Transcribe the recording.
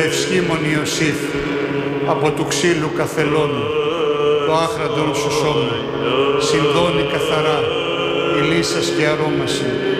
ευσχήμων Ιωσήφ, από του ξύλου καθελώνου, το άχραντον σου σώμα, συνδώνει καθαρά, η λύσας και αρώμαση,